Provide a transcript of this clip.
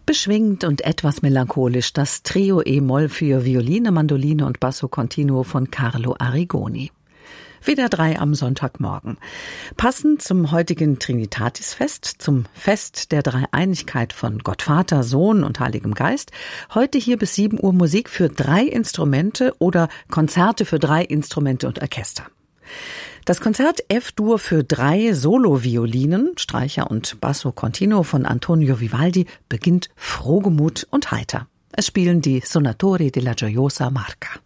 Beschwingt und etwas melancholisch das Trio E-Moll für Violine, Mandoline und Basso Continuo von Carlo Arrigoni. WDR 3 am Sonntagmorgen. Passend zum heutigen Trinitatisfest, zum Fest der Dreieinigkeit von Gott Vater, Sohn und Heiligem Geist, heute hier bis 7 Uhr Musik für 3 Instrumente oder Konzerte für 3 Instrumente und Orchester. Das Konzert F-Dur für 3 Solo-Violinen, Streicher und Basso Continuo von Antonio Vivaldi beginnt frohgemut und heiter. Es spielen die Sonatori della Gioiosa Marca.